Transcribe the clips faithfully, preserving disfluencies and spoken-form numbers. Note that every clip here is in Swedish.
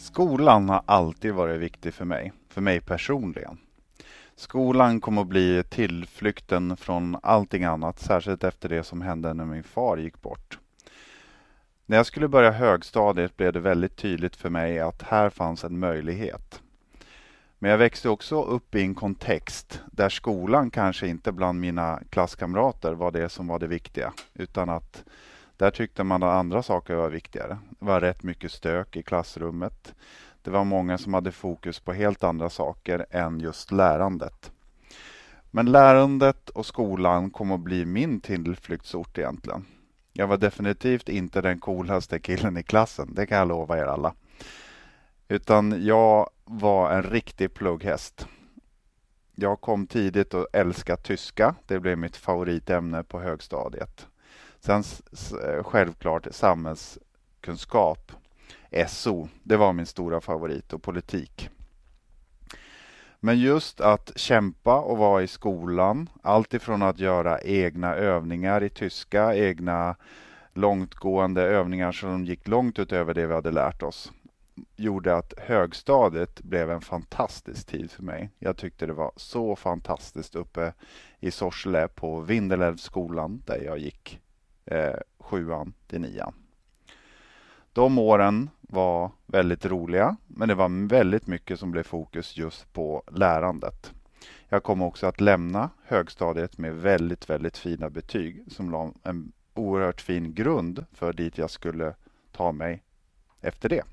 Skolan har alltid varit viktig för mig, för mig personligen. Skolan kom att bli tillflykten från allting annat, särskilt efter det som hände när min far gick bort. När jag skulle börja högstadiet blev det väldigt tydligt för mig att här fanns en möjlighet. Men jag växte också upp i en kontext där skolan kanske inte bland mina klasskamrater var det som var det viktiga, utan att där tyckte man att andra saker var viktigare. Det var rätt mycket stök i klassrummet. Det var många som hade fokus på helt andra saker än just lärandet. Men lärandet och skolan kom att bli min tillflyktsort egentligen. Jag var definitivt inte den coolaste killen i klassen, det kan jag lova er alla. Utan jag var en riktig plugghäst. Jag kom tidigt att älska tyska, det blev mitt favoritämne på högstadiet. Sen självklart samhällskunskap, S O, det var min stora favorit, och politik. Men just att kämpa och vara i skolan, allt ifrån att göra egna övningar i tyska, egna långtgående övningar som gick långt utöver det vi hade lärt oss, gjorde att högstadiet blev en fantastisk tid för mig. Jag tyckte det var så fantastiskt uppe i Sorsele på Vindelälvsskolan där jag gick eh, sjuan till nian. De åren var väldigt roliga, men det var väldigt mycket som blev fokus just på lärandet. Jag kom också att lämna högstadiet med väldigt, väldigt fina betyg som la en oerhört fin grund för dit jag skulle ta mig efter det.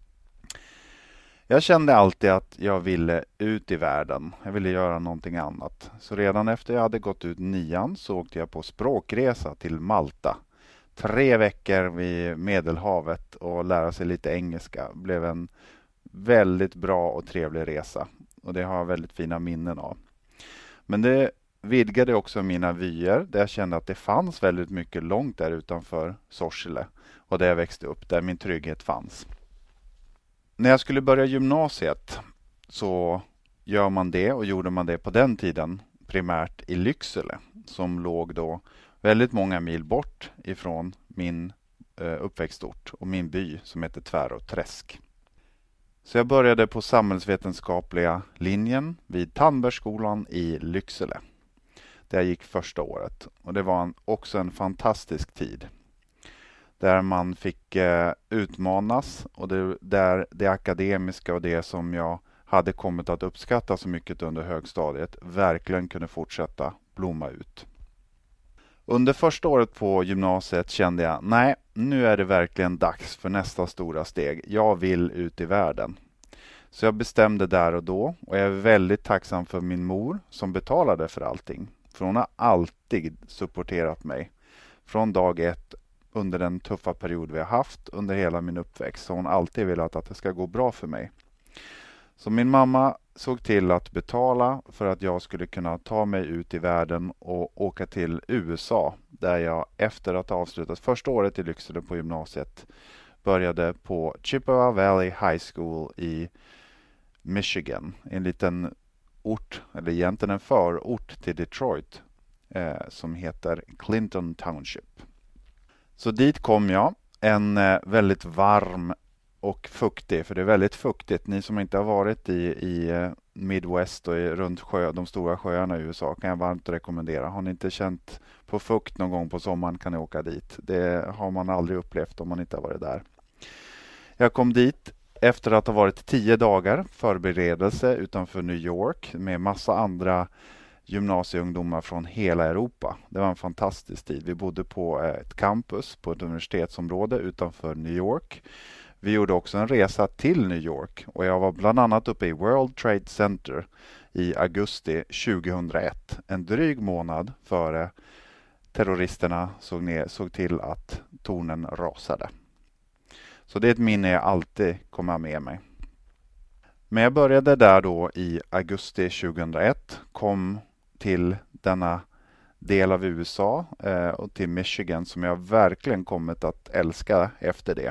Jag kände alltid att jag ville ut i världen. Jag ville göra någonting annat. Så redan efter jag hade gått ut nian så åkte jag på språkresa till Malta. Tre veckor vid Medelhavet och lära sig lite engelska. Blev en väldigt bra och trevlig resa. Och det har jag väldigt fina minnen av. Men det vidgade också mina vyer. Där jag kände att det fanns väldigt mycket långt där utanför Sorsele. Och där jag växte upp, där min trygghet fanns. När jag skulle börja gymnasiet så gör man det, och gjorde man det på den tiden primärt i Lycksele, som låg då väldigt många mil bort ifrån min uppväxtort och min by som heter Tväråträsk. Så jag började på samhällsvetenskapliga linjen vid Tandbergsskolan i Lycksele. Där jag gick första året, och det var en, också en fantastisk tid. Där man fick eh, utmanas, och det, där det akademiska och det som jag hade kommit att uppskatta så mycket under högstadiet verkligen kunde fortsätta blomma ut. Under första året på gymnasiet kände jag, nej, nu är det verkligen dags för nästa stora steg. Jag vill ut i världen. Så jag bestämde där och då, och jag är väldigt tacksam för min mor som betalade för allting. För hon har alltid supporterat mig från dag ett. Under den tuffa period vi har haft under hela min uppväxt, så hon alltid velat att det ska gå bra för mig. Så min mamma såg till att betala för att jag skulle kunna ta mig ut i världen och åka till U S A, där jag efter att ha avslutat första året i Lycksele på gymnasiet började på Chippewa Valley High School i Michigan, en liten ort, eller egentligen en förort till Detroit, eh, som heter Clinton Township. Så dit kom jag, en eh, väldigt varm och fuktig, för det är väldigt fuktigt. Ni som inte har varit i, i eh, Midwest och i, runt sjö, de stora sjöarna i U S A kan jag varmt rekommendera. Har ni inte känt på fukt någon gång på sommaren kan ni åka dit. Det har man aldrig upplevt om man inte har varit där. Jag kom dit efter att ha varit tio dagar förberedelse utanför New York med massa andra gymnasieungdomar från hela Europa. Det var en fantastisk tid. Vi bodde på ett campus på ett universitetsområde utanför New York. Vi gjorde också en resa till New York, och jag var bland annat uppe i World Trade Center i augusti tjugohundraett. En dryg månad före terroristerna såg, ner, såg till att tornen rasade. Så det är ett minne jag alltid kommer med mig. Men jag började där då i augusti tjugohundraett, kom till denna del av U S A eh, och till Michigan som jag verkligen kommit att älska efter det.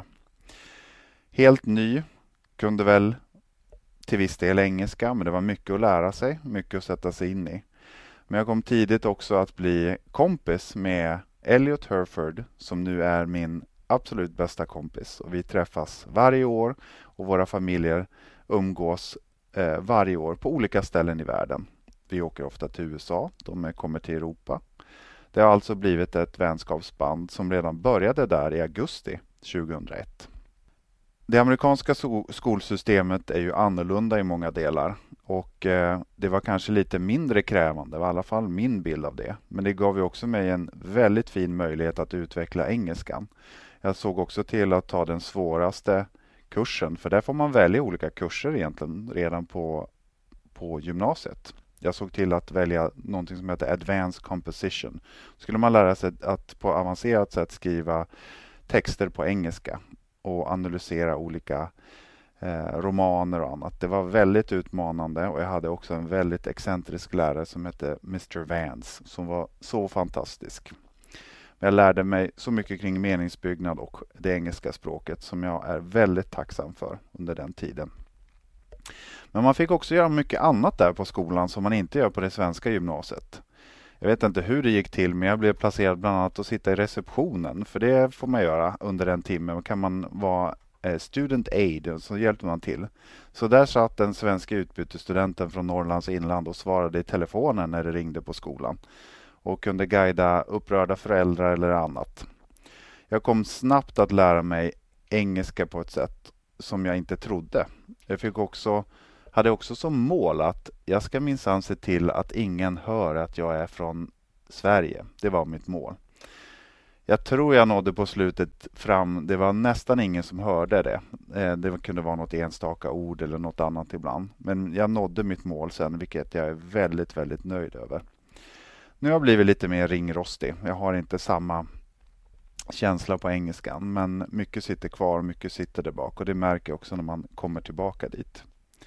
Helt ny, kunde väl till viss del engelska, men det var mycket att lära sig, mycket att sätta sig in i. Men jag kom tidigt också att bli kompis med Elliot Herford, som nu är min absolut bästa kompis. Och vi träffas varje år och våra familjer umgås eh, varje år på olika ställen i världen. Vi åker ofta till U S A, de kommer till Europa. Det har alltså blivit ett vänskapsband som redan började där i augusti tjugohundraett. Det amerikanska skolsystemet är ju annorlunda i många delar och eh, det var kanske lite mindre krävande, det var i alla fall min bild av det. Men det gav ju också mig en väldigt fin möjlighet att utveckla engelskan. Jag såg också till att ta den svåraste kursen, för där får man välja olika kurser egentligen redan på, på gymnasiet. Jag såg till att välja någonting som heter Advanced Composition. Skulle man lära sig att på avancerat sätt skriva texter på engelska och analysera olika eh, romaner och annat. Det var väldigt utmanande och jag hade också en väldigt excentrisk lärare som hette mister Vance som var så fantastisk. Jag lärde mig så mycket kring meningsbyggnad och det engelska språket som jag är väldigt tacksam för under den tiden. Men man fick också göra mycket annat där på skolan som man inte gör på det svenska gymnasiet. Jag vet inte hur det gick till, men jag blev placerad bland annat att sitta i receptionen. För det får man göra under en timme. Kan man vara student aid, så hjälpte man till. Så där satt den svenska utbytesstudenten från Norrlands inland och svarade i telefonen när det ringde på skolan. Och kunde guida upprörda föräldrar eller annat. Jag kom snabbt att lära mig engelska på ett sätt som jag inte trodde. Jag fick också... hade också som mål att jag ska minsann se till att ingen hör att jag är från Sverige. Det var mitt mål. Jag tror jag nådde på slutet fram. Det var nästan ingen som hörde det. Det kunde vara något enstaka ord eller något annat ibland. Men jag nådde mitt mål sen, vilket jag är väldigt, väldigt nöjd över. Nu har jag blivit lite mer ringrostig. Jag har inte samma känsla på engelskan. Men mycket sitter kvar och mycket sitter där bak. Och det märker jag också när man kommer tillbaka dit.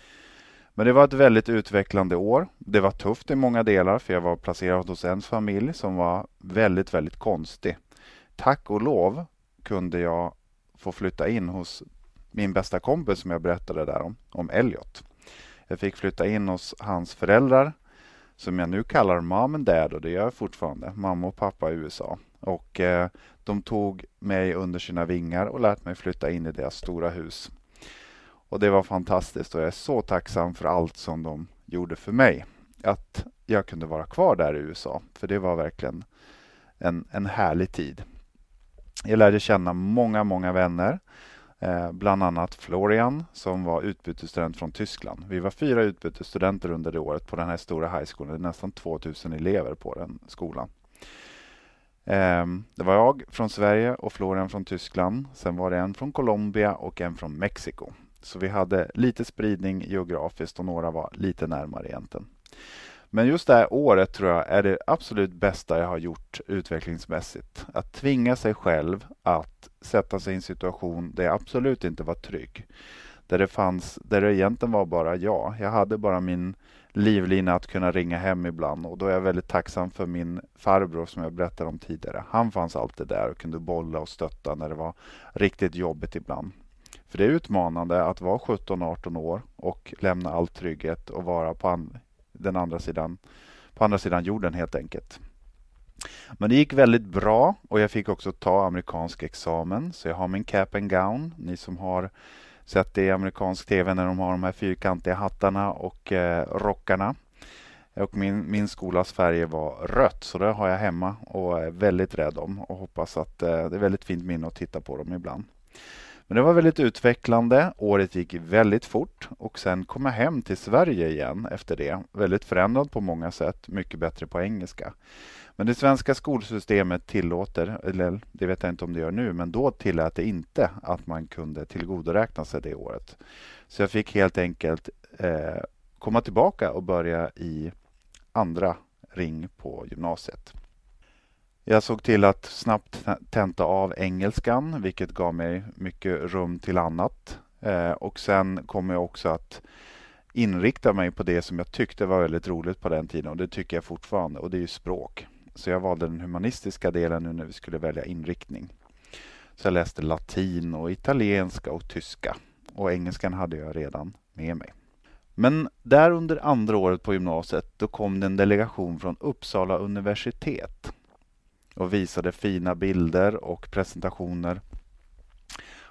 Men det var ett väldigt utvecklande år. Det var tufft i många delar för jag var placerad hos en familj som var väldigt, väldigt konstig. Tack och lov kunde jag få flytta in hos min bästa kompis som jag berättade där om, om Elliot. Jag fick flytta in hos hans föräldrar som jag nu kallar mom and dad, och det gör jag fortfarande, mamma och pappa i U S A. Och eh, de tog mig under sina vingar och lät mig flytta in i deras stora hus. Och det var fantastiskt och jag är så tacksam för allt som de gjorde för mig. Att jag kunde vara kvar där i U S A. För det var verkligen en, en härlig tid. Jag lärde känna många, många vänner. Eh, bland annat Florian som var utbytesstudent från Tyskland. Vi var fyra utbytesstudenter under det året på den här stora high school. Det är nästan tvåtusen elever på den skolan. Eh, det var jag från Sverige och Florian från Tyskland. Sen var det en från Colombia och en från Mexiko. Så vi hade lite spridning geografiskt och några var lite närmare egentligen. Men just det här året tror jag är det absolut bästa jag har gjort utvecklingsmässigt. Att tvinga sig själv att sätta sig i en situation där jag absolut inte var trygg. Där det fanns, där det egentligen var bara jag. Jag hade bara min livlina att kunna ringa hem ibland. Och då är jag väldigt tacksam för min farbror som jag berättade om tidigare. Han fanns alltid där och kunde bolla och stötta när det var riktigt jobbigt ibland. För det är utmanande att vara sjutton arton år och lämna all trygghet och vara på an- den andra sidan, på andra sidan jorden helt enkelt. Men det gick väldigt bra och jag fick också ta amerikansk examen. Så jag har min cap and gown. Ni som har sett det i amerikansk tv när de har de här fyrkantiga hattarna och eh, rockarna. Och min, min skolas färg var rött, så det har jag hemma och är väldigt rädd om. Och hoppas att eh, det är väldigt fint minne att titta på dem ibland. Men det var väldigt utvecklande. Året gick väldigt fort och sen kom jag hem till Sverige igen efter det. Väldigt förändrad på många sätt, mycket bättre på engelska. Men det svenska skolsystemet tillåter, eller det vet jag inte om det gör nu, men då tillät det inte att man kunde tillgodoräkna sig det året. Så jag fick helt enkelt eh, komma tillbaka och börja i andra ring på gymnasiet. Jag såg till att snabbt tenta av engelskan, vilket gav mig mycket rum till annat. Eh, och sen kom jag också att inrikta mig på det som jag tyckte var väldigt roligt på den tiden. Och det tycker jag fortfarande, och det är ju språk. Så jag valde den humanistiska delen nu när vi skulle välja inriktning. Så jag läste latin och italienska och tyska. Och engelskan hade jag redan med mig. Men där under andra året på gymnasiet, då kom det en delegation från Uppsala universitet. Och visade fina bilder och presentationer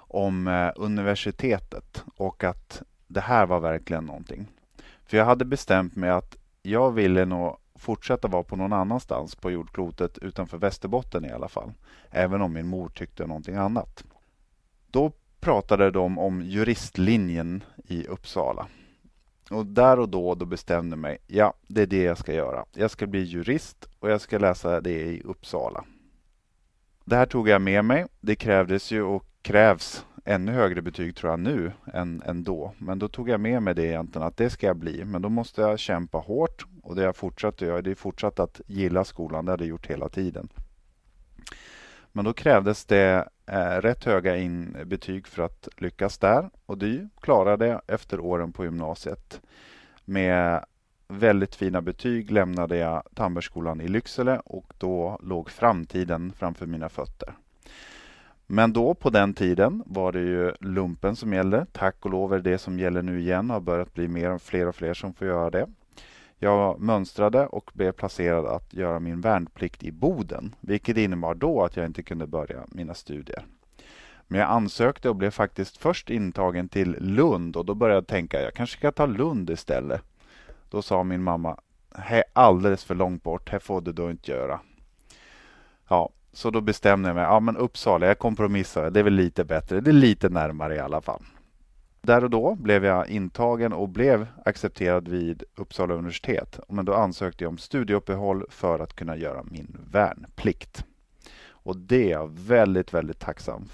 om eh, universitetet och att det här var verkligen någonting. För jag hade bestämt mig att jag ville nog fortsätta vara på någon annanstans på jordklotet utanför Västerbotten i alla fall. Även om min mor tyckte någonting annat. Då pratade de om juristlinjen i Uppsala. Och där och då, då bestämde mig, ja, det är det jag ska göra. Jag ska bli jurist och jag ska läsa det i Uppsala. Det här tog jag med mig. Det krävdes ju och krävs ännu högre betyg tror jag nu än, än då. Men då tog jag med mig det egentligen att det ska jag bli. Men då måste jag kämpa hårt och det har jag fortsatt att göra. Det är fortsatt att gilla skolan, det har jag gjort hela tiden. Men då krävdes det eh, rätt höga in betyg för att lyckas där. Och det klarade jag efter åren på gymnasiet. Med väldigt fina betyg lämnade jag Tandbergsskolan i Lycksele och då låg framtiden framför mina fötter. Men då på den tiden var det ju lumpen som gällde. Tack och lov är det som gäller nu igen. Har börjat bli mer och fler och fler som får göra det. Jag mönstrade och blev placerad att göra min värnplikt i Boden. Vilket innebar då att jag inte kunde börja mina studier. Men jag ansökte och blev faktiskt först intagen till Lund. Och då började jag tänka, jag kanske ska ta Lund istället. Då sa min mamma, här alldeles för långt bort, här får du då inte göra. Ja, så då bestämde jag mig, ja men Uppsala, jag kompromissade, det är väl lite bättre, det är lite närmare i alla fall. Där och då blev jag intagen och blev accepterad vid Uppsala universitet. Men då ansökte jag om studieuppehåll för att kunna göra min värnplikt. Och det är jag väldigt, väldigt tacksam